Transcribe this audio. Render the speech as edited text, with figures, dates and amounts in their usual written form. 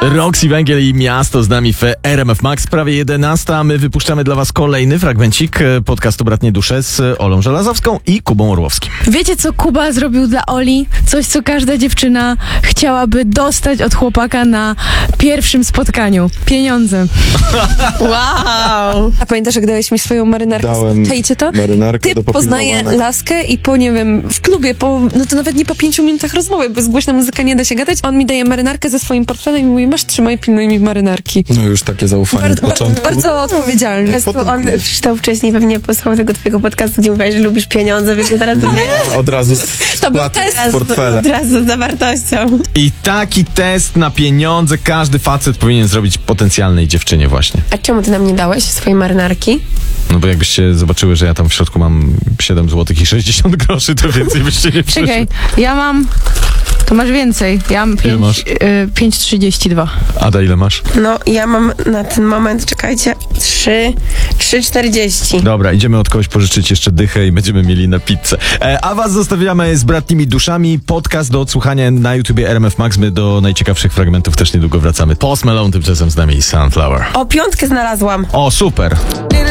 Roxy Węgiel i Miasto z nami w RMF Max, prawie 11, a my wypuszczamy dla was kolejny fragmencik podcastu Bratnie Dusze z Olą Żelazowską i Kubą Orłowskim. Wiecie, co Kuba zrobił dla Oli? Coś, co każda dziewczyna chciałaby dostać od chłopaka na pierwszym spotkaniu. Pieniądze. Wow! A pamiętasz, jak dałeś mi swoją marynarkę? Dałem Czajcie to? marynarkę do poznaje popilnowania. laskę i po, nie wiem, w klubie, no to nawet nie po 5 minutach rozmowy, bo z głośna muzyka nie da się gadać. On mi daje marynarkę ze swoim portfelem i mówi, masz, trzymaj, pilnuj mi marynarki. No już takie zaufanie od początku. Bardzo odpowiedzialny. Po prostu on przeczytał wcześniej, pewnie posłuchał tego twojego podcastu, gdzie mówiłeś, że lubisz pieniądze, więc teraz Od razu To był spłat test. z portfela. od razu z zawartością. I taki test na pieniądze każdy facet powinien zrobić potencjalnej dziewczynie właśnie. A czemu ty nam nie dałeś swojej marynarki? No bo jakbyście zobaczyły, że ja tam w środku mam 7 zł i 60 groszy, to więcej byście nie przyszły. Czekaj, ja mam... To masz więcej. Ja mam Ile masz? 5,32. Ada, ile masz? No, ja mam na ten moment, czekajcie, 3,40. Dobra, idziemy od kogoś pożyczyć jeszcze dychę i będziemy mieli na pizzę. A was zostawiamy z Bratnimi Duszami. Podcast do odsłuchania na YouTubie RMF Max. My do najciekawszych fragmentów też niedługo wracamy. Post Malone tymczasem z nami Sunflower. O, 5 znalazłam. O, super.